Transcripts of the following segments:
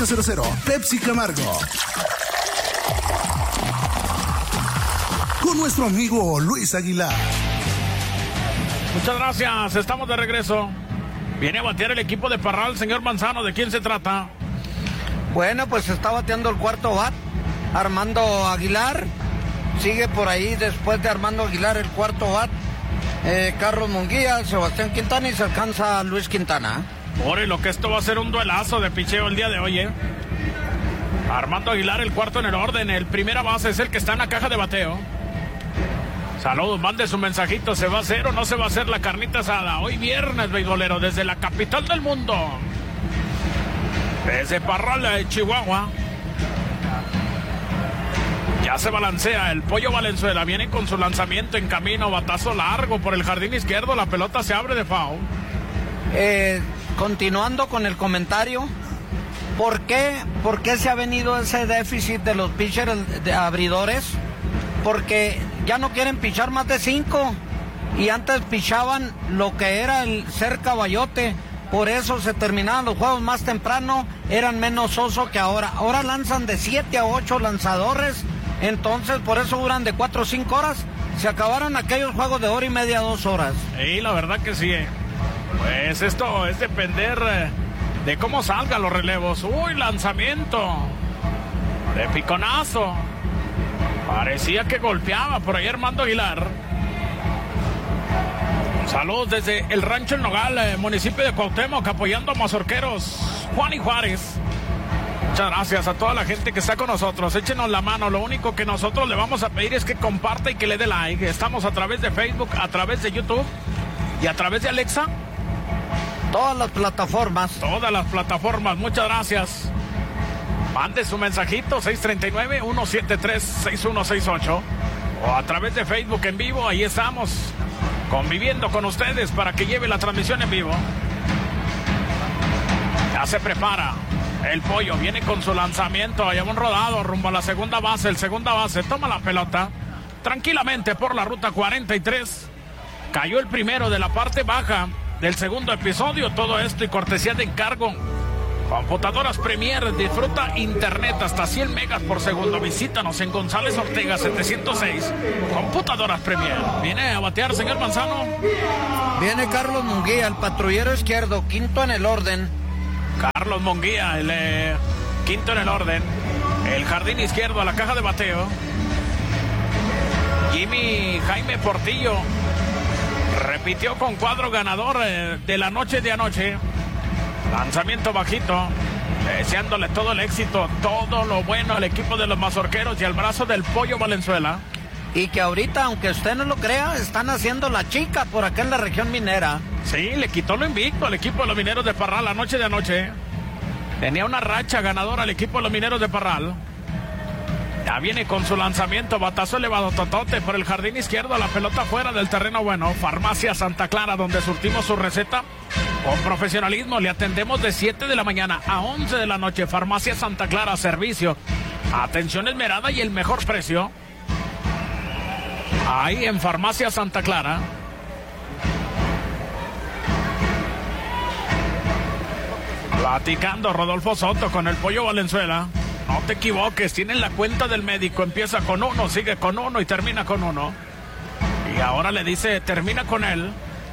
500 Pepsi Camargo. Con nuestro amigo Luis Aguilar. Muchas gracias, estamos de regreso. Viene a batear el equipo de Parral, señor Manzano, ¿de quién se trata? Bueno, pues está bateando el cuarto bat, Armando Aguilar. Sigue por ahí después de Armando Aguilar el cuarto bat, Carlos Munguía, Sebastián Quintana y se alcanza a Luis Quintana. Por lo que esto va a ser un duelazo de picheo el día de hoy, Armando Aguilar, el cuarto en el orden, el primera base es el que está en la caja de bateo. Saludos, mande su mensajito, ¿se va a hacer o no se va a hacer la carnita asada? Hoy viernes, beisbolero, desde la capital del mundo. Desde Parral, Chihuahua. Ya se balancea el Pollo Valenzuela, viene con su lanzamiento en camino, batazo largo por el jardín izquierdo, la pelota se abre de foul. Continuando con el comentario, ¿por qué se ha venido ese déficit de los pitchers de abridores? Porque ya no quieren pichar más de 5 y antes pichaban lo que era el ser caballote, por eso se terminaban los juegos más temprano, eran menos oso que ahora lanzan de 7 a 8 lanzadores, entonces por eso duran de 4 o 5 horas, se acabaron aquellos juegos de hora y media, 2 horas. Sí, la verdad que sí, pues esto es depender de cómo salgan los relevos. Uy, lanzamiento de piconazo. Parecía que golpeaba por ahí Armando Aguilar. Saludos desde el Rancho El Nogal, municipio de Cuauhtémoc, apoyando a mazorqueros Juan y Juárez. Muchas gracias a toda la gente que está con nosotros. Échenos la mano. Lo único que nosotros le vamos a pedir es que comparta y que le dé like. Estamos a través de Facebook, a través de YouTube y a través de Alexa. Todas las plataformas. Todas las plataformas. Muchas gracias. Mande su mensajito 639-173-6168 o a través de Facebook en vivo. Ahí estamos conviviendo con ustedes para que lleve la transmisión en vivo. Ya se prepara el Pollo, viene con su lanzamiento, allá un rodado rumbo a la segunda base. El segunda base toma la pelota tranquilamente por la ruta 43. Cayó el primero de la parte baja del segundo episodio. Todo esto y cortesía de encargo Computadoras Premier, disfruta internet hasta 100 megas por segundo. Visítanos en González Ortega 706. Computadoras Premier. Viene a batear, señor Manzano. Viene Carlos Munguía, el patrullero izquierdo, quinto en el orden. Carlos Munguía, el quinto en el orden. El jardín izquierdo a la caja de bateo. Jimmy Jaime Portillo repitió con cuadro ganador de la noche de anoche. Lanzamiento bajito, deseándole todo el éxito, todo lo bueno al equipo de los mazorqueros y al brazo del Pollo Valenzuela. Y que ahorita, aunque usted no lo crea, están haciendo la chica por acá en la región minera. Sí, le quitó lo invicto al equipo de los mineros de Parral la noche de anoche. Tenía una racha ganadora al equipo de los mineros de Parral. Ya viene con su lanzamiento, batazo elevado, totote por el jardín izquierdo, la pelota fuera del terreno bueno. Farmacia Santa Clara, donde surtimos su receta con profesionalismo. Le atendemos de 7 de la mañana a 11 de la noche. Farmacia Santa Clara, servicio, atención esmerada y el mejor precio. Ahí en Farmacia Santa Clara. Platicando Rodolfo Soto con el Pollo Valenzuela. No te equivoques, tienen la cuenta del médico. Empieza con 1, sigue con 1 y termina con 1. Y ahora le dice, termina con él.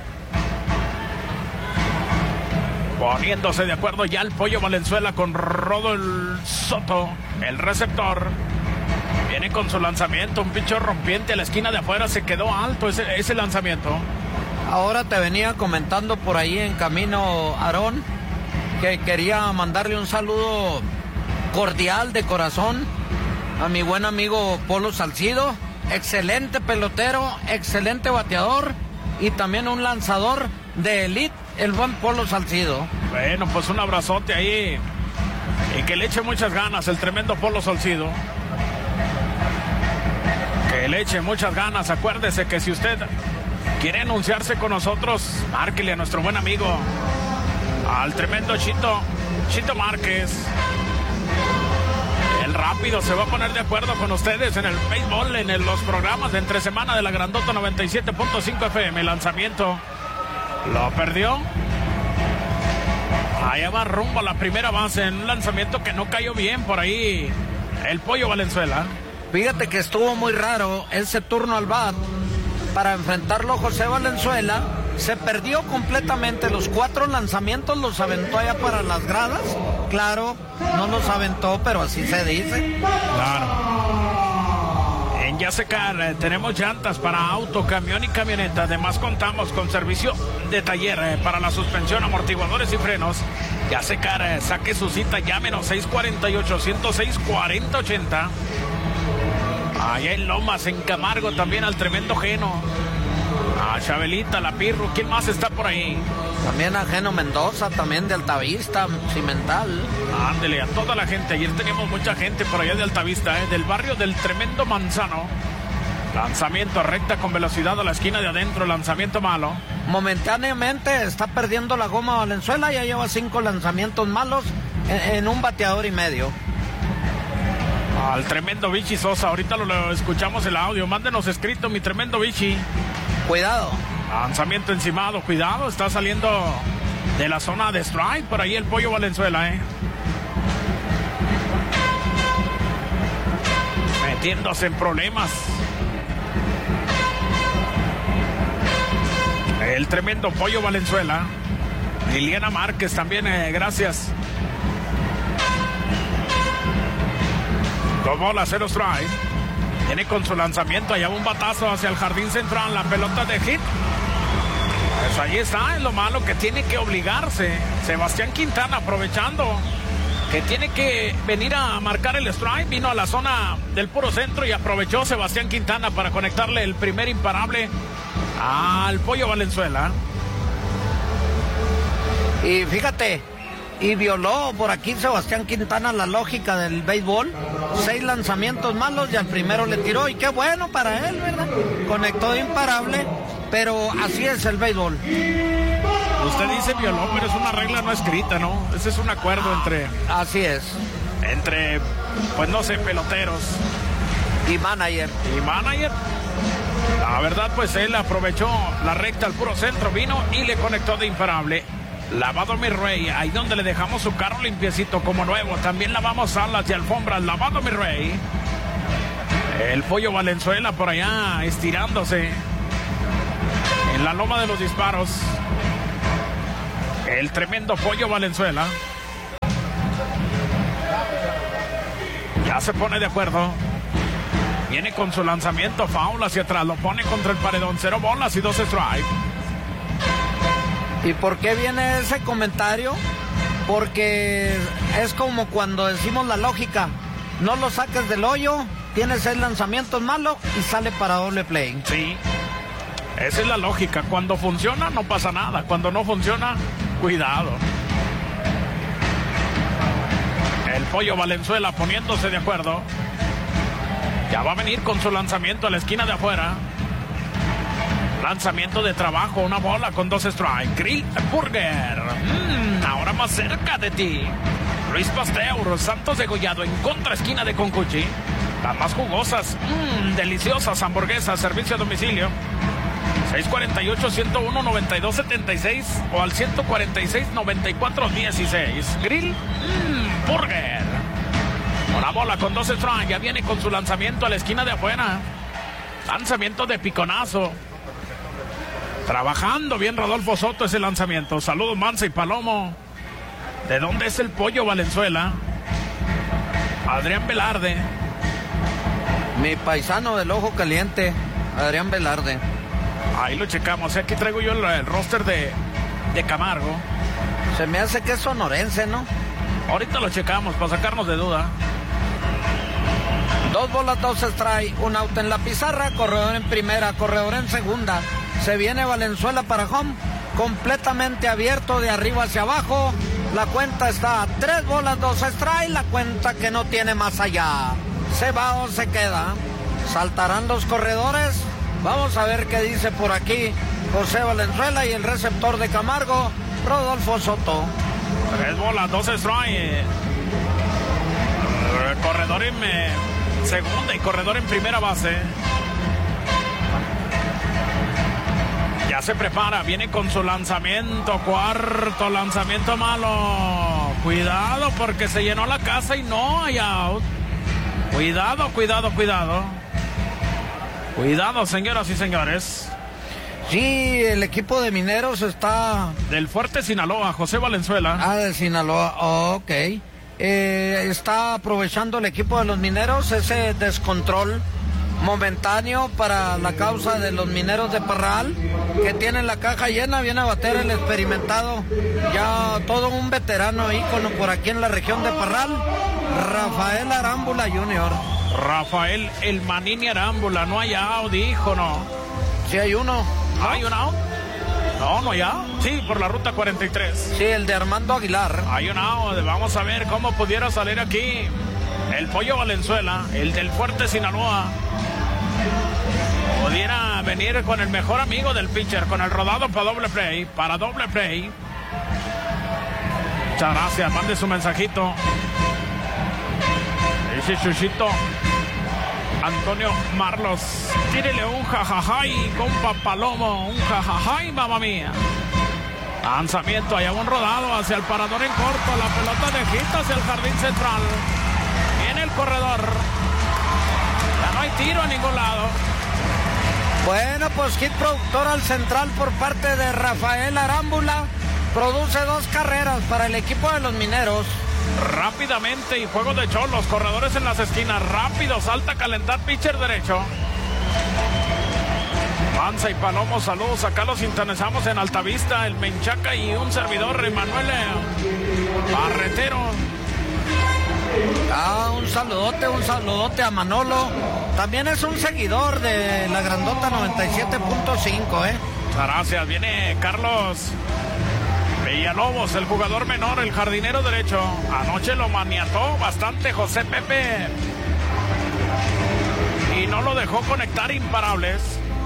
Poniéndose de acuerdo ya el Pollo Valenzuela con Rodolfo Soto, el receptor. Viene con su lanzamiento, un pincho rompiente a la esquina de afuera. Se quedó alto ese lanzamiento. Ahora te venía comentando por ahí en camino, Aarón, que quería mandarle un saludo cordial de corazón a mi buen amigo Polo Salcido, excelente pelotero, excelente bateador y también un lanzador de elite, el buen Polo Salcido. Bueno, pues un abrazote ahí y que le eche muchas ganas el tremendo Polo Salcido. Que le eche muchas ganas. Acuérdese que si usted quiere anunciarse con nosotros, márquele a nuestro buen amigo, al tremendo Chito Márquez. El rápido se va a poner de acuerdo con ustedes en el béisbol, en los programas de entre semana de la Grandota 97.5 FM. El lanzamiento lo perdió. Allá va rumbo a la primera base en un lanzamiento que no cayó bien por ahí el Pollo Valenzuela. Fíjate que estuvo muy raro ese turno al bat para enfrentarlo José Valenzuela. Se perdió completamente, los 4 lanzamientos los aventó allá para las gradas. Claro, no los aventó, pero así se dice. Claro. En Yasecar tenemos llantas para auto, camión y camioneta. Además contamos con servicio de taller para la suspensión, amortiguadores y frenos. Yasecar, saque su cita, llámenos 648-106-4080. Allá en Lomas, en Camargo, también al tremendo Geno. A Chabelita, la Pirru, ¿quién más está por ahí? También a Geno Mendoza, también de Altavista, Cimental. Ándele, a toda la gente. Ayer teníamos mucha gente por allá de Altavista, del barrio del tremendo Manzano. Lanzamiento recta con velocidad a la esquina de adentro, lanzamiento malo. Momentáneamente está perdiendo la goma Valenzuela, ya lleva 5 lanzamientos malos en un bateador y medio. Al tremendo Vichy Sosa, ahorita lo escuchamos el audio. Mándenos escrito, mi tremendo Vichy. Cuidado. Lanzamiento encimado, cuidado, está saliendo de la zona de strike por ahí el Pollo Valenzuela, metiéndose en problemas. El tremendo Pollo Valenzuela. Liliana Márquez también, gracias. 2 bolas, 0 strike. Viene con su lanzamiento, allá un batazo hacia el jardín central, la pelota de hit. Pues ahí está, es lo malo que tiene que obligarse Sebastián Quintana, aprovechando que tiene que venir a marcar el strike. Vino a la zona del puro centro y aprovechó Sebastián Quintana para conectarle el primer imparable al Pollo Valenzuela. Y fíjate, y violó por aquí Sebastián Quintana la lógica del béisbol. 6 lanzamientos malos y al primero le tiró, y qué bueno para él, ¿verdad? Conectó de imparable, pero así es el béisbol. Usted dice violó, pero es una regla no escrita, ¿no? Ese es un acuerdo entre... Así es. Entre, pues no sé, peloteros. Y manager. La verdad, pues él aprovechó la recta al puro centro, vino y le conectó de imparable. Lavado mi rey, ahí donde le dejamos su carro limpiecito como nuevo. También lavamos salas y alfombras. Lavado mi rey. El Pollo Valenzuela por allá estirándose en la loma de los disparos. El tremendo Pollo Valenzuela. Ya se pone de acuerdo. Viene con su lanzamiento foul hacia atrás. Lo pone contra el paredón. 0 bolas y 2 strikes. ¿Y por qué viene ese comentario? Porque es como cuando decimos la lógica. No lo saques del hoyo, tienes 6 lanzamientos malos y sale para doble play. Sí, esa es la lógica. Cuando funciona no pasa nada. Cuando no funciona, cuidado. El Pollo Valenzuela poniéndose de acuerdo. Ya va a venir con su lanzamiento a la esquina de afuera. Lanzamiento de trabajo, una bola con 2 strikes. Grill Burger. Ahora más cerca de ti. Luis Pasteur, Santos Degollado en contra esquina de Concuchi. Las más jugosas, deliciosas hamburguesas, servicio a domicilio. 648-101-9276 o al 146-9416. Grill Burger. Una bola con 2 strikes. Ya viene con su lanzamiento a la esquina de afuera. Lanzamiento de piconazo. Trabajando bien Rodolfo Soto ese lanzamiento. Saludos Mansa y Palomo. ¿De dónde es el Pollo Valenzuela? Adrián Velarde. Mi paisano del ojo caliente, Adrián Velarde. Ahí lo checamos. Aquí traigo yo el roster de Camargo. Se me hace que es sonorense, ¿no? Ahorita lo checamos para sacarnos de duda. 2 bolas, 2 strikes, un out en la pizarra, corredor en primera, corredor en segunda. Se viene Valenzuela para home, completamente abierto de arriba hacia abajo. La cuenta está a 3 bolas, 2 strikes, la cuenta que no tiene más allá. ¿Se va o se queda? ¿Saltarán los corredores? Vamos a ver qué dice por aquí José Valenzuela y el receptor de Camargo, Rodolfo Soto. 3 bolas, 2 strikes. Corredor en segunda y corredor en primera base. Ya se prepara, viene con su lanzamiento, cuarto lanzamiento malo. Cuidado porque se llenó la casa y no hay out. Cuidado, cuidado, cuidado. Cuidado, señoras y señores. Sí, el equipo de Mineros está... Del Fuerte Sinaloa, José Valenzuela. Ah, de Sinaloa, ok. Está aprovechando el equipo de los Mineros ese descontrol momentáneo para la causa de los Mineros de Parral, que tienen la caja llena. Viene a bater el experimentado, ya todo un veterano ícono por aquí en la región de Parral, Rafael Arámbula Jr. Rafael El Manini Arámbula, no hay out, dijo, no. Sí hay uno. ¿No hay un out? No hay out. Sí, por la ruta 43. Sí, el de Armando Aguilar. Hay un out, vamos a ver cómo pudiera salir aquí el Pollo Valenzuela, el del Fuerte Sinaloa. Pudiera venir con el mejor amigo del pitcher, con el rodado para doble play. Muchas gracias, mande su mensajito. Dice Chuchito Antonio Marlos, tírele un jajajay, compa Palomo, un jajajay, mamá mía. Lanzamiento, allá un rodado hacia el parador en corto, la pelota de hit hacia el jardín central. Viene el corredor. Ya no hay tiro a ningún lado. Bueno, pues hit productor al central por parte de Rafael Arámbula. Produce 2 carreras para el equipo de los Mineros. Rápidamente y juego de cholos, corredores en las esquinas. Rápido, salta a calentar pitcher derecho. Manza y Palomo, saludos. Acá los sintonizamos en Altavista, el Menchaca y un servidor, Emanuel Barretero. Un saludote a Manolo. También es un seguidor de la Grandota 97.5, Gracias, viene Carlos Villalobos, el jugador menor, el jardinero derecho. Anoche lo maniató bastante José Pepe y no lo dejó conectar imparables.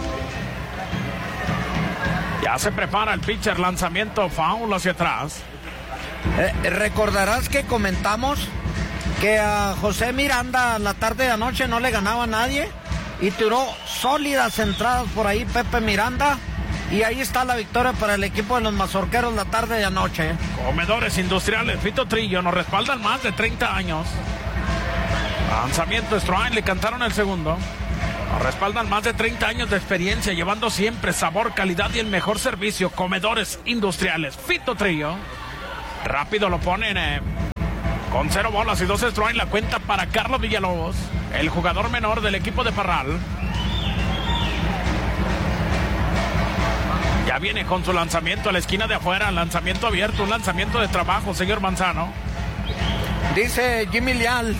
Ya se prepara el pitcher, lanzamiento foul hacia atrás. Recordarás que comentamos que a José Miranda la tarde de anoche no le ganaba a nadie y tiró sólidas entradas por ahí Pepe Miranda, y ahí está la victoria para el equipo de los Mazorqueros la tarde de anoche. Comedores Industriales, Fito Trillo, nos respaldan más de 30 años. Lanzamiento strike, le cantaron el segundo. Nos respaldan más de 30 años de experiencia, llevando siempre sabor, calidad y el mejor servicio. Comedores Industriales, Fito Trillo. Rápido lo ponen con 0 bolas y 2 strikes, la cuenta para Carlos Villalobos, el jugador menor del equipo de Parral. Ya viene con su lanzamiento a la esquina de afuera, lanzamiento abierto, un lanzamiento de trabajo, señor Manzano. Dice Jimmy Leal.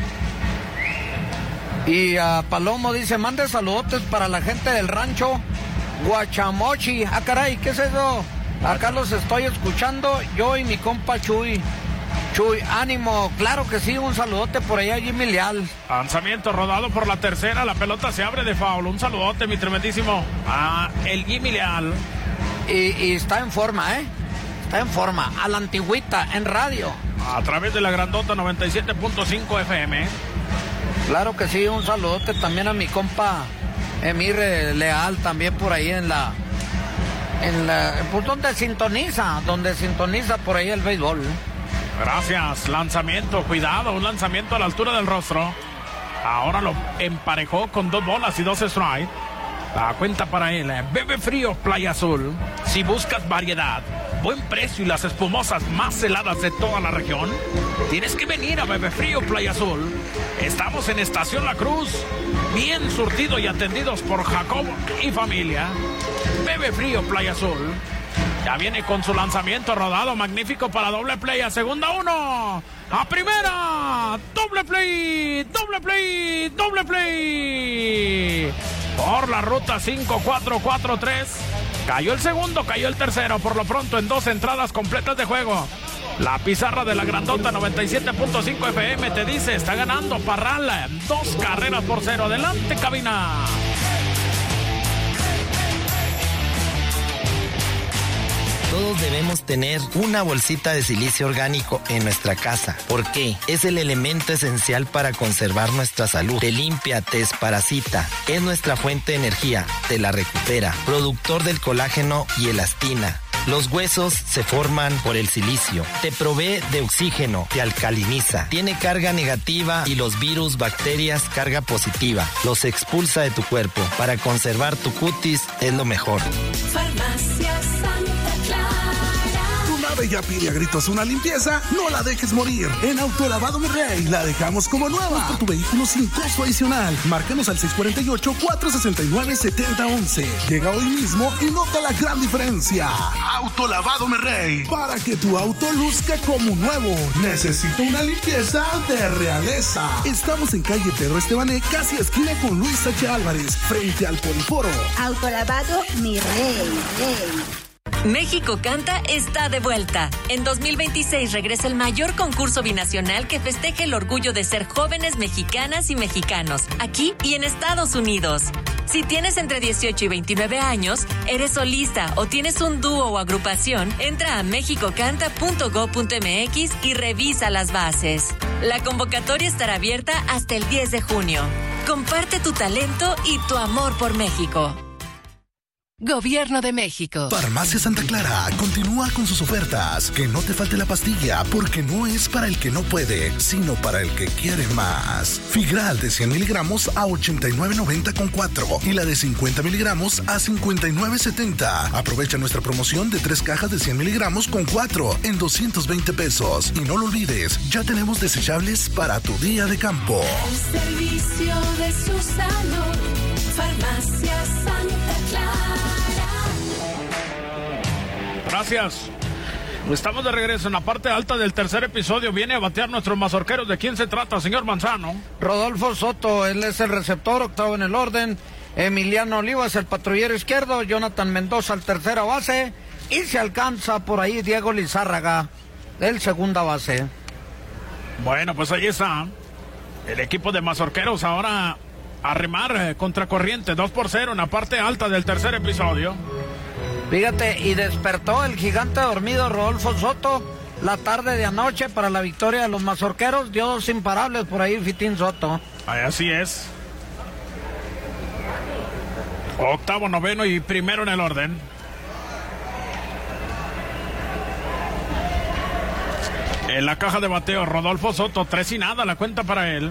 Y a Palomo dice, mande saludotes para la gente del rancho Guachamochi. Ah, caray, ¿qué es eso? Acá los estoy escuchando, yo y mi compa Chuy. Chuy, ánimo, claro que sí, un saludote por allá, Jimmy Leal. Lanzamiento rodado por la tercera, la pelota se abre de foul. Un saludote, mi tremendísimo, a el Jimmy Leal. Y está en forma, está en forma, a la antigüita, en radio. A través de la Grandota 97.5 FM. Claro que sí, un saludote también a mi compa Emir Leal, también por ahí pues donde sintoniza por ahí el béisbol. Gracias, lanzamiento, cuidado, un lanzamiento a la altura del rostro. Ahora lo emparejó con 2 bolas y 2 strikes. La cuenta para él, Bebe Frío Playa Azul. Si buscas variedad, buen precio y las espumosas más heladas de toda la región, tienes que venir a Bebe Frío Playa Azul. Estamos en Estación La Cruz, bien surtido y atendidos por Jacob y familia. Bebe Frío Playa Azul. Ya viene con su lanzamiento rodado, magnífico para doble play, a segunda 1, a primera, doble play, doble play, doble play. Por la ruta 5-4-4-3, cayó el segundo, cayó el tercero, por lo pronto en 2 entradas completas de juego. La pizarra de la Grandota 97.5 FM te dice, está ganando Parral 2 carreras por 0. Adelante, cabina. Todos debemos tener una bolsita de silicio orgánico en nuestra casa. ¿Por qué? Es el elemento esencial para conservar nuestra salud. Te limpia, te desparasita. Es nuestra fuente de energía. Te la recupera. Productor del colágeno y elastina. Los huesos se forman por el silicio. Te provee de oxígeno, te alcaliniza. Tiene carga negativa y los virus, bacterias, carga positiva. Los expulsa de tu cuerpo. Para conservar tu cutis es lo mejor. Farmacia Santa Clara. Tu nave ya pide a gritos una limpieza, no la dejes morir. En Autolavado Mi Rey la dejamos como nueva. Por tu vehículo sin costo adicional. Márcanos al 648-469-7011. Llega hoy mismo y nota la gran diferencia. Autolavado Mi Rey. Para que tu auto luzca como nuevo. Necesito una limpieza de realeza. Estamos en calle Pedro Estebané, casi esquina con Luis H. Álvarez, frente al Poliforo. Autolavado Mi Rey. México Canta está de vuelta. En 2026 regresa el mayor concurso binacional que festeja el orgullo de ser jóvenes mexicanas y mexicanos, aquí y en Estados Unidos. Si tienes entre 18 y 29 años, eres solista o tienes un dúo o agrupación, entra a mexicocanta.go.mx y revisa las bases. La convocatoria estará abierta hasta el 10 de junio. Comparte tu talento y tu amor por México. Gobierno de México. Farmacia Santa Clara continúa con sus ofertas. Que no te falte la pastilla, porque no es para el que no puede, sino para el que quiere más. Figral de 100 miligramos a 89.90 con 4 y la de 50 miligramos a 59.70. Aprovecha nuestra promoción de 3 cajas de 100 miligramos con 4 en 220 pesos. Y no lo olvides, ya tenemos desechables para tu día de campo. El servicio de su salud. Farmacia Santa Clara. Gracias. Estamos de regreso en la parte alta del tercer episodio. Viene a batear nuestros mazorqueros. ¿De quién se trata, señor Manzano? Rodolfo Soto, él es el receptor, octavo en el orden. Emiliano Olivas, el patrullero izquierdo. Jonathan Mendoza, el tercera base. Y se alcanza por ahí Diego Lizárraga, el segunda base. Bueno, pues ahí está. El equipo de mazorqueros ahora a remar contracorriente, 2-0 en la parte alta del tercer episodio. Fíjate, y despertó el gigante dormido Rodolfo Soto la tarde de anoche para la victoria de los mazorqueros. Dio 2 imparables por ahí Fitín Soto. Así es. Octavo, noveno y primero en el orden. En la caja de bateo, Rodolfo Soto, 3-0, la cuenta para él.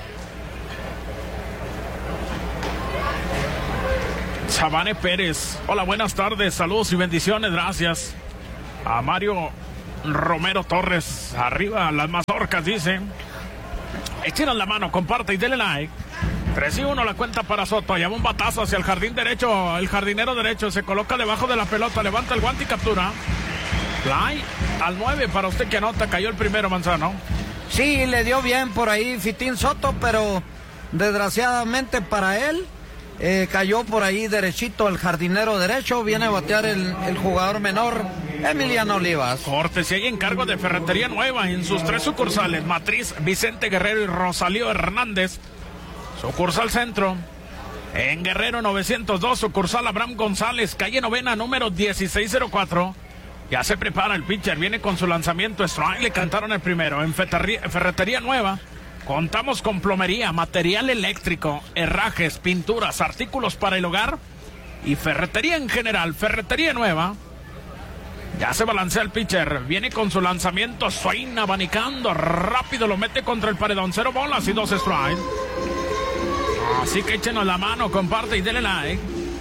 Chavane Pérez, hola, buenas tardes, saludos y bendiciones, gracias. A Mario Romero Torres, arriba las mazorcas, dice. Échenos la mano, comparte y denle like. 3-1 la cuenta para Soto, lleva un batazo hacia el jardín derecho, el jardinero derecho, se coloca debajo de la pelota, levanta el guante y captura. Fly al 9 para usted que anota, cayó el primero, Manzano. Sí, le dio bien por ahí Fitín Soto, pero desgraciadamente para él, cayó por ahí derechito el jardinero derecho. Viene a batear el jugador menor Emiliano Olivas. Cortesía y encargo de Ferretería Nueva en sus 3 sucursales: Matriz, Vicente Guerrero y Rosalío Hernández. Sucursal Centro en Guerrero 902, sucursal Abraham González, calle Novena, número 1604. Ya se prepara el pitcher, viene con su lanzamiento strike, le cantaron el primero. En Ferretería Nueva contamos con plomería, material eléctrico, herrajes, pinturas, artículos para el hogar y ferretería en general. Ferretería Nueva. Ya se balancea el pitcher, viene con su lanzamiento, swing, abanicando, rápido lo mete contra el paredón, 0 bolas y 2 strikes. Así que échenos la mano, comparte y denle like.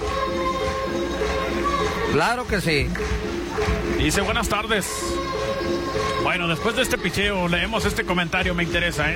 Claro que sí. Dice, buenas tardes. Bueno, después de este picheo leemos este comentario, me interesa,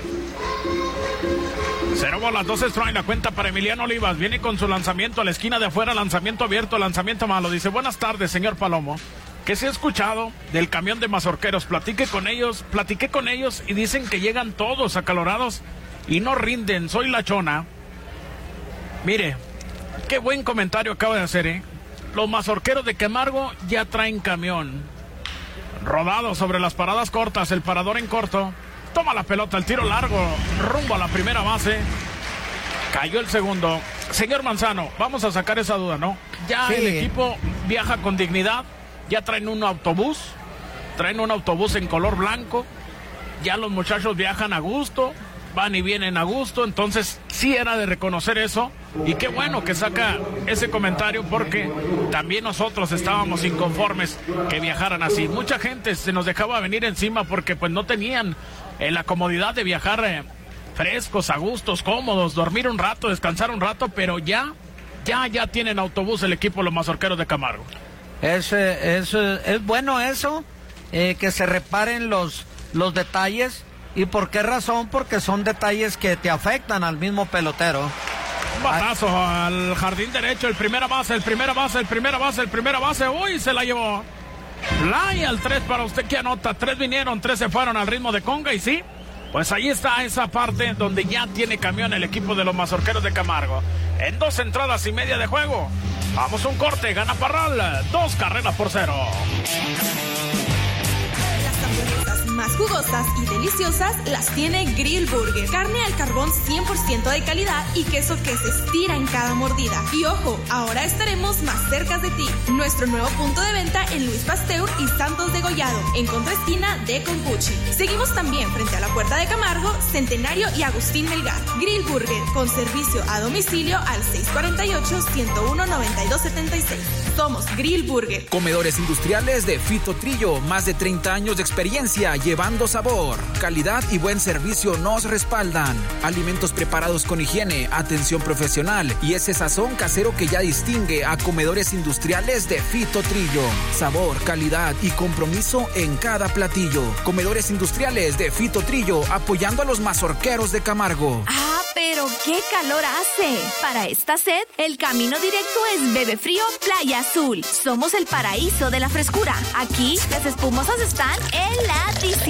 0 bolas, 2 strikes, la cuenta para Emiliano Olivas. Viene con su lanzamiento a la esquina de afuera, lanzamiento abierto, lanzamiento malo. Dice, buenas tardes, señor Palomo. ¿Qué se ha escuchado del camión de mazorqueros? Platiqué con ellos y dicen que llegan todos acalorados y no rinden. Soy la Chona. Mire, qué buen comentario acaba de hacer, Los mazorqueros de Camargo ya traen camión. Rodado sobre las paradas cortas, el parador en corto. Toma la pelota, el tiro largo, rumbo a la primera base. Cayó el segundo. Señor Manzano, vamos a sacar esa duda, ¿no? Ya sí. El equipo viaja con dignidad. ya traen un autobús en color blanco, ya los muchachos viajan a gusto, van y vienen a gusto, entonces sí era de reconocer eso, y qué bueno que saca ese comentario, porque también nosotros estábamos inconformes que viajaran así. Mucha gente se nos dejaba venir encima porque pues no tenían la comodidad de viajar frescos, a gustos, cómodos, dormir un rato, descansar un rato, pero ya tienen autobús el equipo de los Mazorqueros de Camargo. Es bueno eso, que se reparen los detalles. ¿Y por qué razón? Porque son detalles que te afectan al mismo pelotero. Un batazo al jardín derecho, el primera base, uy, se la llevó. Fly al 3 para usted que anota, 3 vinieron, 3 se fueron al ritmo de conga, y sí, pues ahí está esa parte donde ya tiene camión el equipo de los Mazorqueros de Camargo. En 2 entradas y media de juego, vamos a un corte, gana Parral, 2 carreras por 0. Más jugosas y deliciosas las tiene Grill Burger. Carne al carbón 100% de calidad y queso que se estira en cada mordida. Y ojo, ahora estaremos más cerca de ti. Nuestro nuevo punto de venta en Luis Pasteur y Santos de Gollado, en contraesquina de Concuchi. Seguimos también frente a la Puerta de Camargo, Centenario y Agustín Melgar. Grill Burger, con servicio a domicilio al 648-101-9276. Somos Grill Burger. Comedores industriales de Fito Trillo, más de 30 años de experiencia llevando sabor, calidad y buen servicio nos respaldan. Alimentos preparados con higiene, atención profesional y ese sazón casero que ya distingue a Comedores Industriales de Fito Trillo. Sabor, calidad y compromiso en cada platillo. Comedores Industriales de Fito Trillo, apoyando a los Mazorqueros de Camargo. ¡Ah, pero qué calor hace! Para esta sed, el camino directo es Bebe Frío Playa Azul. Somos el paraíso de la frescura. Aquí, las espumosas están heladísimas.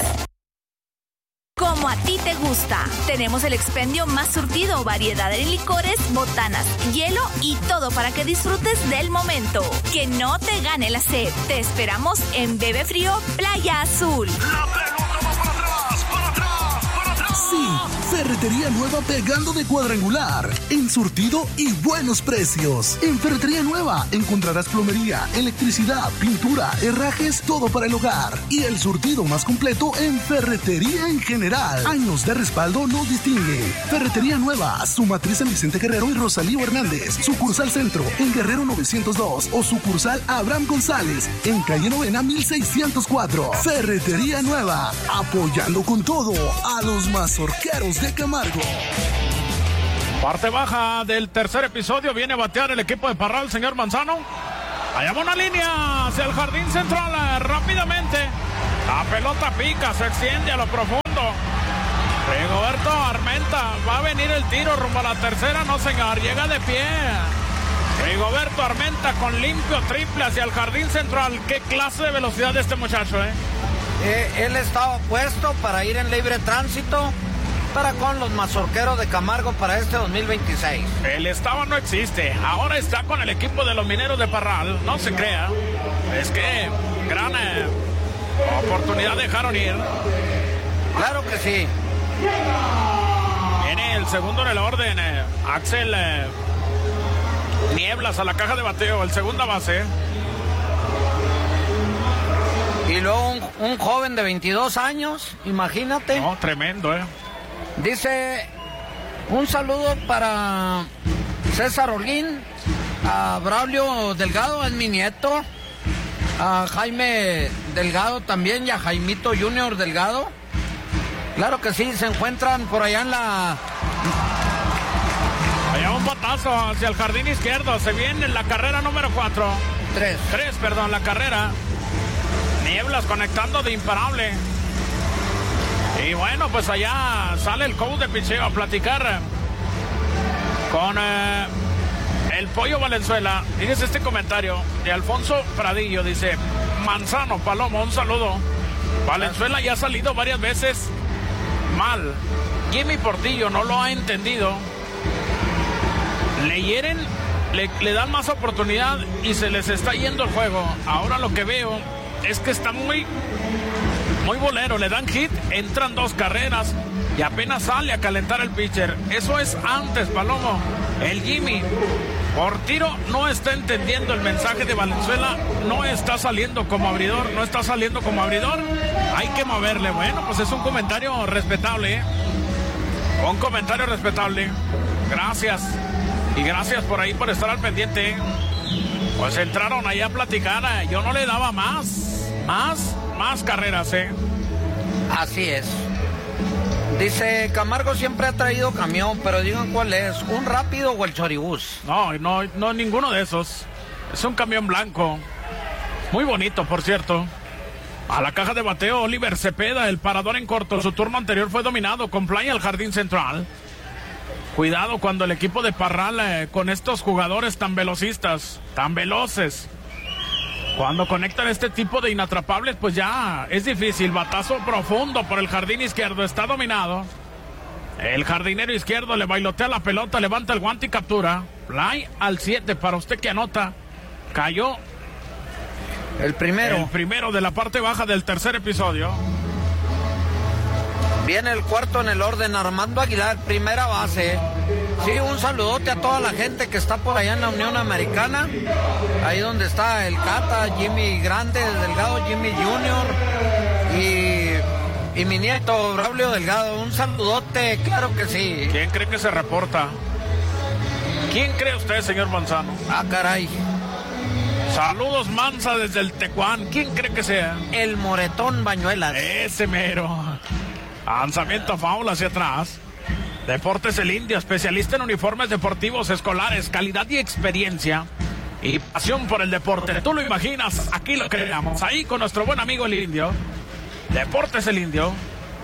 Como a ti te gusta. Tenemos el expendio más surtido, variedad de licores, botanas, hielo y todo para que disfrutes del momento. Que no te gane la sed. Te esperamos en Bebe Frío Playa Azul. La pelota va para atrás. Sí, Ferretería Nueva pegando de cuadrangular, en surtido y buenos precios. En Ferretería Nueva encontrarás plomería, electricidad, pintura, herrajes, todo para el hogar. Y el surtido más completo en ferretería en general. Años de respaldo nos distingue. Ferretería Nueva, su matriz en Vicente Guerrero y Rosalío Hernández. Sucursal Centro en Guerrero 902 o sucursal Abraham González en calle Novena 1604. Ferretería Nueva, apoyando con todo a los Mazorqueros de Camargo. Parte baja del tercer episodio, viene a batear el equipo de Parral, señor Manzano. Allá va una línea hacia el jardín central, rápidamente. La pelota pica, se extiende a lo profundo. Rigoberto Armenta, va a venir el tiro rumbo a la tercera, no señor, llega de pie. Rigoberto Armenta con limpio triple hacia el jardín central. Qué clase de velocidad de este muchacho, Él estaba puesto para ir en libre tránsito para con los Mazorqueros de Camargo para este 2026. El estaba no existe, ahora está con el equipo de los Mineros de Parral, no se crea. Es que gran oportunidad dejaron ir. Claro que sí. Viene el segundo en el orden, Axel Nieblas a la caja de bateo, el segunda base. Y luego un joven de 22 años, imagínate. No, tremendo, Dice, un saludo para César Holguín, a Braulio Delgado, es mi nieto, a Jaime Delgado también y a Jaimito Junior Delgado. Claro que sí, se encuentran por allá en la... Allá un batazo hacia el jardín izquierdo, se viene en la carrera número 4. 3, la carrera. Nieblas conectando de imparable. Y bueno, pues allá sale el coach de picheo a platicar con el Pollo Valenzuela. Fíjese este comentario de Alfonso Pradillo, dice: Manzano, Palomo, un saludo. Valenzuela ya ha salido varias veces mal. Jimmy Portillo no lo ha entendido. Le hieren, le dan más oportunidad y se les está yendo el juego. Ahora lo que veo es que está muy bolero, le dan hit, entran 2 carreras y apenas sale a calentar el pitcher. Eso es antes, Palomo. El Jimmy Por tiro no está entendiendo el mensaje de Valenzuela, no está saliendo como abridor, hay que moverle. Bueno, pues es un comentario respetable, ¿eh? Un comentario respetable. Gracias. Y gracias por ahí, por estar al pendiente. Pues entraron ahí a platicar, yo no le daba más carreras, ¿eh? Así es. Dice, Camargo siempre ha traído camión, pero digan cuál es, ¿un rápido o el choribús? No, ninguno de esos. Es un camión blanco. Muy bonito, por cierto. A la caja de bateo, Oliver Cepeda, el parador en corto. Su turno anterior fue dominado con fly al jardín central. Cuidado cuando el equipo de Parral, con estos jugadores tan velocistas, tan veloces, cuando conectan este tipo de inatrapables, pues ya es difícil. Batazo profundo por el jardín izquierdo, está dominado. El jardinero izquierdo le bailotea la pelota, levanta el guante y captura. Fly al 7 para usted que anota. Cayó el primero de la parte baja del tercer episodio. Viene el cuarto en el orden, Armando Aguilar, primera base. Sí, un saludote a toda la gente que está por allá en la Unión Americana. Ahí donde está el Cata, Jimmy Grande, Delgado, Jimmy Junior y mi nieto Braulio Delgado. Un saludote, claro que sí. ¿Quién cree que se reporta? ¿Quién cree usted, señor Manzano? Ah, caray. Saludos, Manza, desde el Tecuán. ¿Quién cree que sea? El Moretón Bañuelas. Ese mero. Lanzamiento foul hacia atrás. Deportes El Indio, especialista en uniformes deportivos escolares, calidad y experiencia y pasión por el deporte. Tú lo imaginas, aquí lo creamos. Ahí con nuestro buen amigo El Indio. Deportes El Indio.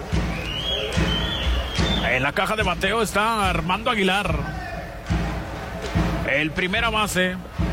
En la caja de bateo está Armando Aguilar, el primera base.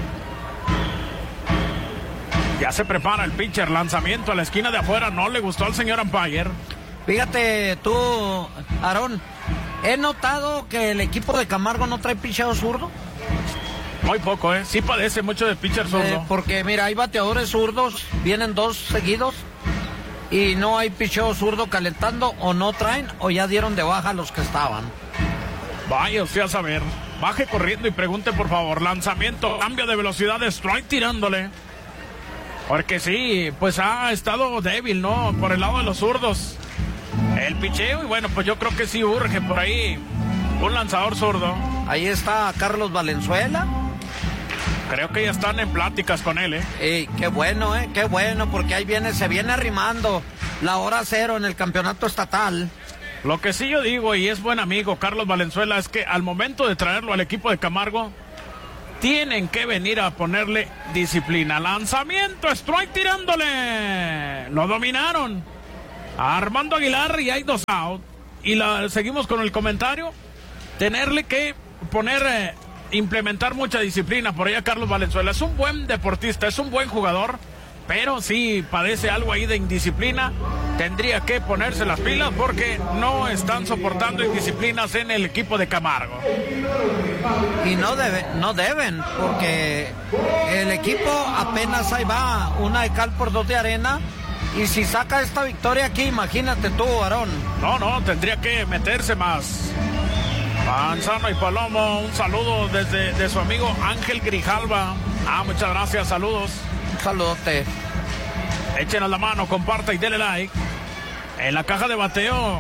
Ya se prepara el pitcher, lanzamiento a la esquina de afuera. No le gustó al señor umpire. Fíjate tú, Aarón, he notado que el equipo de Camargo no trae picheo zurdo. Muy poco, sí padece mucho de pitcher zurdo. Porque mira, hay bateadores zurdos, vienen dos seguidos y no hay picheo zurdo calentando, o no traen o ya dieron de baja los que estaban. Vaya usted a saber. Baje corriendo y pregunte por favor. Lanzamiento, cambio de velocidad, strike tirándole. Porque sí, pues ha estado débil, ¿no? Por el lado de los zurdos el picheo, y bueno, pues yo creo que sí urge por ahí un lanzador zurdo. Ahí está Carlos Valenzuela. Creo que ya están en pláticas con él, qué bueno, porque ahí se viene arrimando la hora cero en el campeonato estatal. Lo que sí yo digo, y es buen amigo Carlos Valenzuela, es que al momento de traerlo al equipo de Camargo, tienen que venir a ponerle disciplina. Lanzamiento, strike tirándole. Lo dominaron a Armando Aguilar y hay 2 out. Y seguimos con el comentario. Tenerle que implementar mucha disciplina por allá Carlos Valenzuela. Es un buen deportista, es un buen jugador, pero sí padece algo ahí de indisciplina. Tendría que ponerse las pilas porque no están soportando indisciplinas en el equipo de Camargo. Y no deben, porque el equipo apenas ahí va, una de cal por 2 de arena. Y si saca esta victoria aquí, imagínate tú, Aarón. No, tendría que meterse más. Manzano y Palomo, un saludo de su amigo Ángel Grijalva. Muchas gracias, saludos. Un saludote. Échenos la mano, comparta y dele like. En la caja de bateo,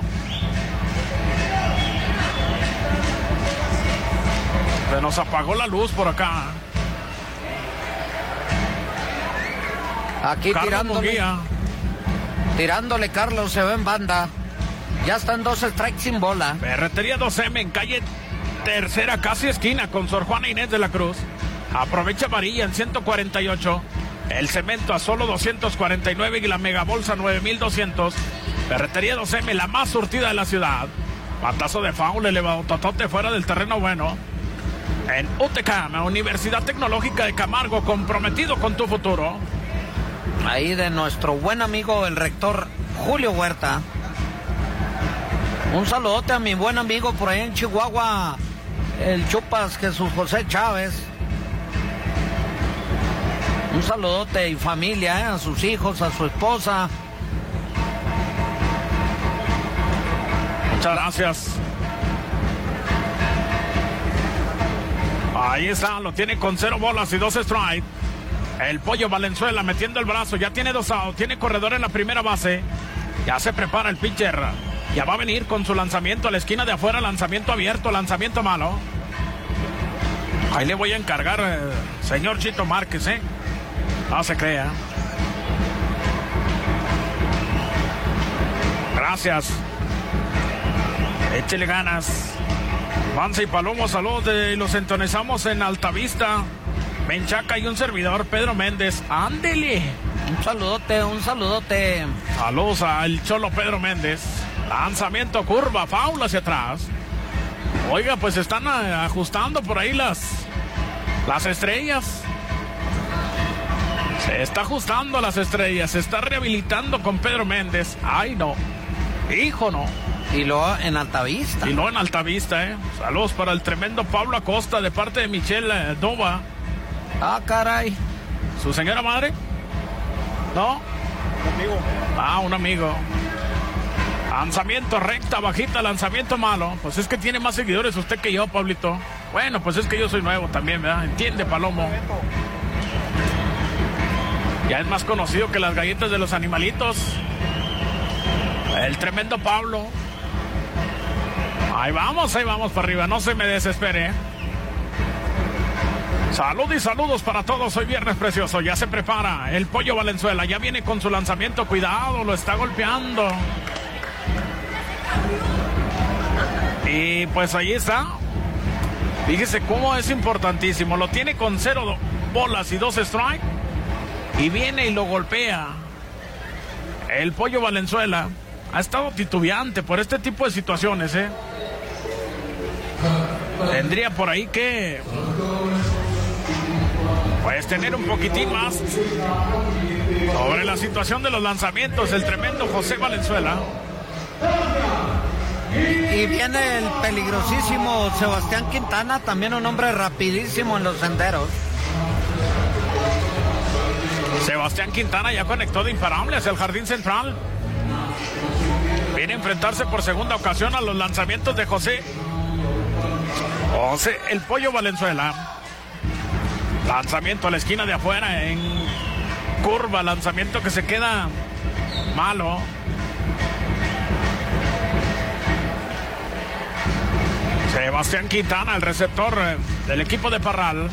se nos apagó la luz por acá. Aquí tirándole Carlos, se ve en banda. Ya están 2 strikes sin bola. Ferretería 2M en calle Tercera, casi esquina con Sor Juana Inés de la Cruz. Aprovecha amarilla en 148. El cemento a solo 249 y la megabolsa 9200. Ferretería 2M, la más surtida de la ciudad. Batazo de foul, elevado totote fuera del terreno bueno. En UTECAM, Universidad Tecnológica de Camargo, comprometido con tu futuro. Ahí de nuestro buen amigo el rector Julio Huerta. Un saludote a mi buen amigo por ahí en Chihuahua, el Chupas Jesús José Chávez. Un saludote y familia, a sus hijos, a su esposa. Muchas gracias. Ahí está, lo tiene con 0 bolas y 2 strikes. El Pollo Valenzuela metiendo el brazo, ya tiene 2 outs, tiene corredor en la primera base. Ya se prepara el pitcher. Ya va a venir con su lanzamiento a la esquina de afuera, lanzamiento abierto, lanzamiento malo. Ahí le voy a encargar, señor Chito Márquez, no se crea. Gracias. Échele ganas. Vanza y Palomo, saludos, los entonizamos en Altavista, Menchaca y un servidor, Pedro Méndez. ¡Ándele! Un saludote. Saludos al Cholo Pedro Méndez. Lanzamiento curva, foul hacia atrás. Oiga, pues están ajustando por ahí las estrellas. Se está ajustando las estrellas, se está rehabilitando con Pedro Méndez. Ay, no. Hijo, no. Y luego en Altavista. Saludos para el tremendo Pablo Acosta de parte de Michelle Dova. Ah, caray. ¿Su señora madre? ¿No? Un amigo. Ah, un amigo. Lanzamiento recta, bajita, lanzamiento malo. Pues es que tiene más seguidores usted que yo, Pablito. Bueno, pues es que yo soy nuevo también, ¿verdad? Entiende, Palomo. Ya es más conocido que las galletas de los animalitos. El tremendo Pablo. Ahí vamos para arriba, no se me desespere. Salud y saludos para todos, hoy viernes precioso. Ya se prepara el Pollo Valenzuela, ya viene con su lanzamiento, cuidado, lo está golpeando. Y pues ahí está. Fíjese cómo es importantísimo, lo tiene con 0 bolas y 2 strikes. Y viene y lo golpea. El Pollo Valenzuela ha estado titubeante por este tipo de situaciones, Tendría por ahí que pues tener un poquitín más sobre la situación de los lanzamientos, el tremendo José Valenzuela. Y viene el peligrosísimo Sebastián Quintana, también un hombre rapidísimo en los senderos. Sebastián Quintana ya conectó de imparable hacia el jardín central. Viene a enfrentarse por segunda ocasión a los lanzamientos de José el Pollo Valenzuela. Lanzamiento a la esquina de afuera en curva, lanzamiento que se queda malo. Sebastián Quintana, el receptor del equipo de Parral.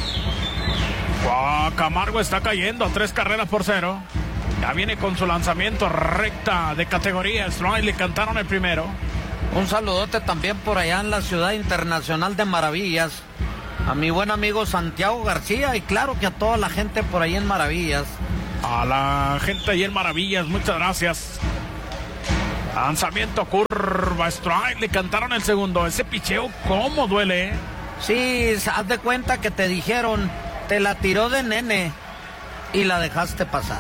Camargo está cayendo a 3 carreras por 0. Ya viene con su lanzamiento recta de categoría. Strike, le cantaron el primero. Un saludote también por allá en la Ciudad Internacional de Maravillas. A mi buen amigo Santiago García y claro que a toda la gente por ahí en Maravillas. A la gente ahí en Maravillas, muchas gracias. Lanzamiento curva, strike, le cantaron el segundo. Ese picheo, ¿cómo duele? Sí, haz de cuenta que te dijeron, te la tiró de nene y la dejaste pasar.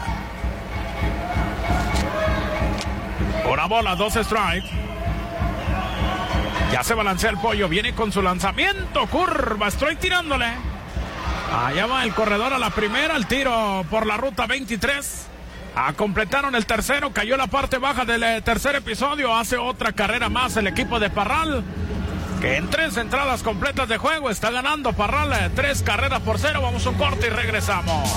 1 bola, 2 strikes. Ya se balancea el Pollo, viene con su lanzamiento, curva, strike tirándole. Allá va el corredor a la primera, el tiro por la ruta 23. Completaron el tercero, cayó la parte baja del tercer episodio. Hace otra carrera más el equipo de Parral, que en 3 entradas completas de juego está ganando Parral 3 carreras por 0. Vamos a un corte y regresamos.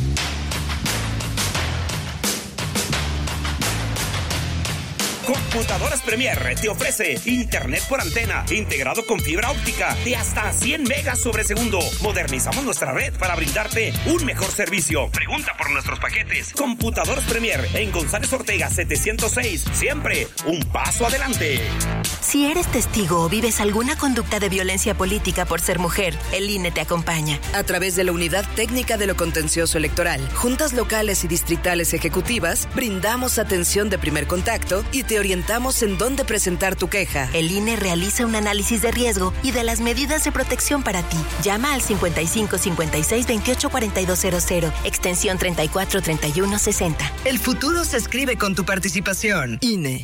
Computadoras Premier te ofrece internet por antena integrado con fibra óptica de hasta 100 megas sobre segundo. Modernizamos nuestra red para brindarte un mejor servicio. Pregunta por nuestros paquetes. Computadoras Premier en González Ortega 706. Siempre un paso adelante. Si eres testigo o vives alguna conducta de violencia política por ser mujer, el INE te acompaña. A través de la Unidad Técnica de lo Contencioso Electoral, juntas locales y distritales ejecutivas, brindamos atención de primer contacto y te orientamos en dónde presentar tu queja. El INE realiza un análisis de riesgo y de las medidas de protección para ti. Llama al 55 56 28 4200, extensión 34 31 60. El futuro se escribe con tu participación. INE.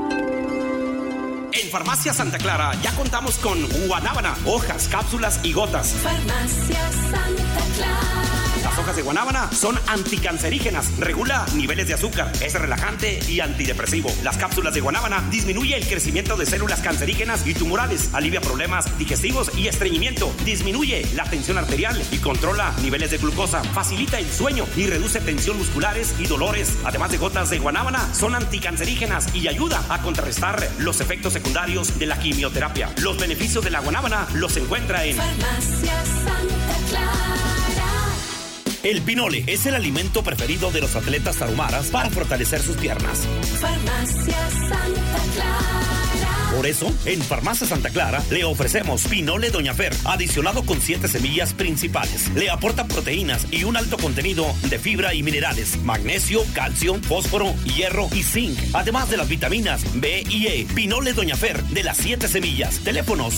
En Farmacia Santa Clara ya contamos con guanábana, hojas, cápsulas y gotas. Farmacia Santa Clara. Las hojas de guanábana son anticancerígenas, regula niveles de azúcar, es relajante y antidepresivo. Las cápsulas de guanábana disminuye el crecimiento de células cancerígenas y tumorales, alivia problemas digestivos y estreñimiento, disminuye la tensión arterial y controla niveles de glucosa, facilita el sueño y reduce tensión musculares y dolores. Además de gotas de guanábana, son anticancerígenas y ayuda a contrarrestar los efectos secundarios de la quimioterapia. Los beneficios de la guanábana los encuentra en Farmacia Santa Clara. El pinole es el alimento preferido de los atletas tarahumaras para fortalecer sus piernas. Farmacia Santa Clara. Por eso, en Farmacia Santa Clara le ofrecemos pinole Doña Fer, adicionado con 7 semillas principales. Le aporta proteínas y un alto contenido de fibra y minerales, magnesio, calcio, fósforo, hierro y zinc, además de las vitaminas B y E. Pinole Doña Fer, de las 7 semillas. Teléfono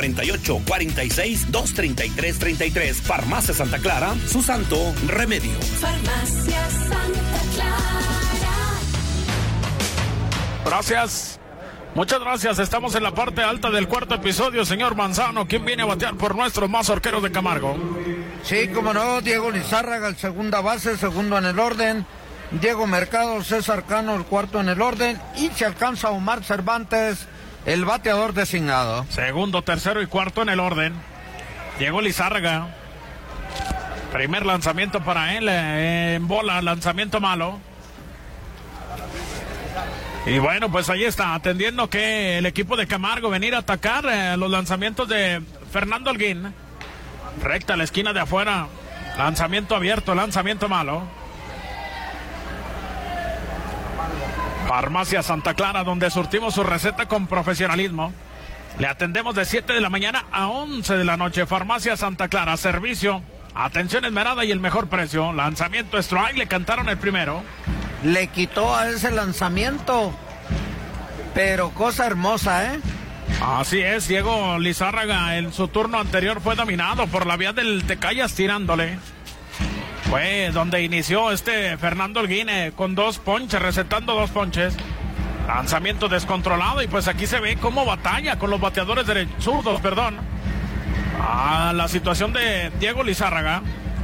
648-46-233-33. Farmacia Santa Clara, su santo remedio. Farmacia Santa Clara. Gracias. Muchas gracias. Estamos en la parte alta del cuarto episodio, señor Manzano. ¿Quién viene a batear por nuestros mazorqueros de Camargo? Sí, como no, Diego Lizárraga, el segunda base, segundo en el orden. Diego Mercado, César Cano, el cuarto en el orden. Y se alcanza Omar Cervantes, el bateador designado. Segundo, tercero y cuarto en el orden. Diego Lizárraga. Primer lanzamiento para él en bola, lanzamiento malo. Y bueno, pues ahí está, atendiendo que el equipo de Camargo venir a atacar los lanzamientos de Fernando Holguín. Recta a la esquina de afuera, lanzamiento abierto, lanzamiento malo. Farmacia Santa Clara, donde surtimos su receta con profesionalismo. Le atendemos de 7 de la mañana a 11 de la noche. Farmacia Santa Clara, servicio, atención esmerada y el mejor precio. Lanzamiento strike, le cantaron el primero. Le quitó a ese lanzamiento, pero cosa hermosa, ¿eh? Así es, Diego Lizárraga en su turno anterior fue dominado por la vía del Tecayas tirándole. Fue donde inició Fernando Holguín con 2 ponches, recetando 2 ponches. Lanzamiento descontrolado y pues aquí se ve cómo batalla con los bateadores zurdos, perdón. La situación de Diego Lizárraga.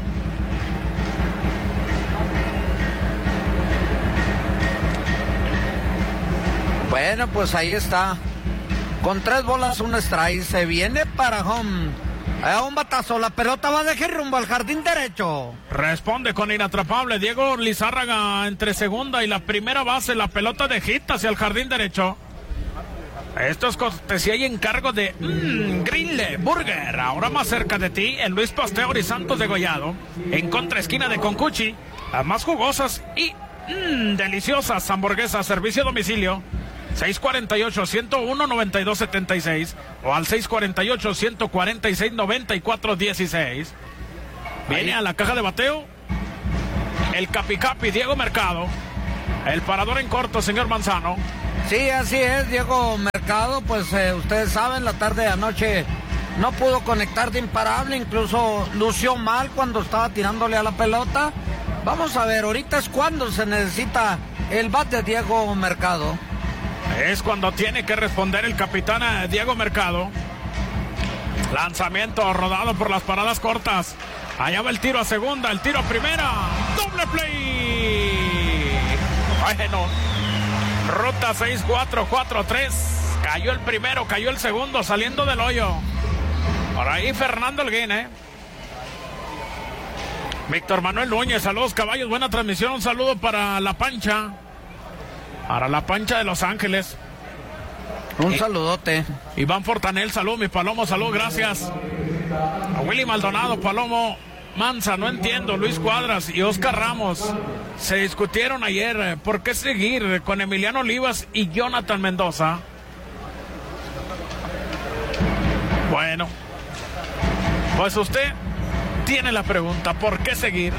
Bueno, pues ahí está. Con 3 bolas, un strike. Se viene para home. Un batazo. La pelota va de rumbo al jardín derecho. Responde con inatrapable. Diego Lizárraga entre segunda y la primera base. La pelota de hit hacia el jardín derecho. Esto es cortesía y encargo de Grill Burger. Ahora más cerca de ti, en Luis Pasteur y Santos de Gollado. En contraesquina de Concuchi. Las más jugosas y deliciosas hamburguesas. Servicio a domicilio. 648-101-9276 o al 648-146-9416. Viene a la caja de bateo el Capi Diego Mercado. El parador en corto, señor Manzano. Sí, así es, Diego Mercado. Pues ustedes saben, la tarde de anoche no pudo conectar de imparable. Incluso lució mal cuando estaba tirándole a la pelota. Vamos a ver, ahorita es cuando se necesita el bate de Diego Mercado. Es cuando tiene que responder el capitán Diego Mercado. Lanzamiento rodado por las paradas cortas. Allá va el tiro a segunda, el tiro a primera. ¡Doble play! Bueno, ruta 6-4-4-3. Cayó el primero, cayó el segundo, saliendo del hoyo. Por ahí Fernando Holguín, Víctor Manuel Núñez, saludos caballos, buena transmisión. Un saludo para La Pancha. Para La Pancha de Los Ángeles. Un saludote. Iván Fortanel, salud, mi Palomo, salud, gracias. A Willy Maldonado, Palomo, Manza, no entiendo. Luis Cuadras y Oscar Ramos se discutieron ayer. ¿Por qué seguir con Emiliano Olivas y Jonathan Mendoza? Bueno, pues usted tiene la pregunta, ¿por qué seguir?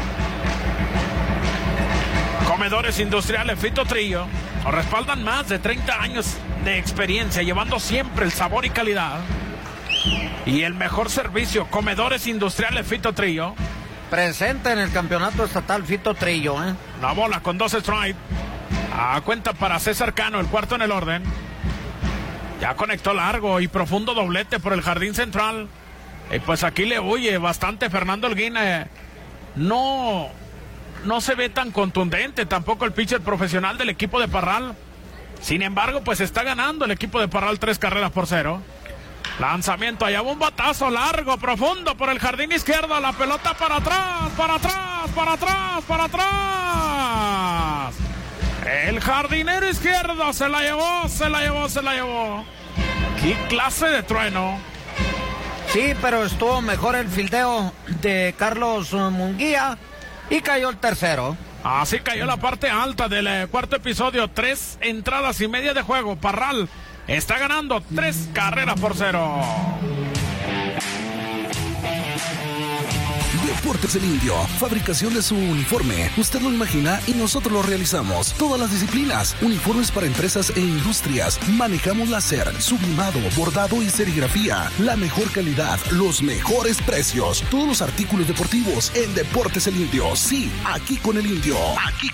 Comedores Industriales Fito Trillo nos respaldan más de 30 años de experiencia, llevando siempre el sabor y calidad y el mejor servicio. Comedores Industriales Fito Trillo. Presente en el campeonato estatal Fito Trillo, La bola con 2 strikes. A cuenta para César Cano, el cuarto en el orden. Ya conectó largo y profundo doblete por el jardín central. Y pues aquí le huye bastante Fernando Holguín no se ve tan contundente tampoco el pitcher profesional del equipo de Parral. Sin embargo, pues está ganando el equipo de Parral 3-0. Lanzamiento, allá va un batazo largo, profundo por el jardín izquierdo. La pelota para atrás. El jardinero izquierdo se la llevó. ¡Qué clase de trueno! Sí, pero estuvo mejor el fildeo de Carlos Munguía y cayó el tercero. Así cayó la parte alta del cuarto episodio. 3 entradas y media de juego. Parral está ganando 3-0. Deportes El Indio, fabricación de su uniforme. Usted lo imagina y nosotros lo realizamos. Todas las disciplinas, uniformes para empresas e industrias. Manejamos láser, sublimado, bordado y serigrafía. La mejor calidad, los mejores precios. Todos los artículos deportivos en Deportes El Indio. Sí, aquí con El Indio. Aquí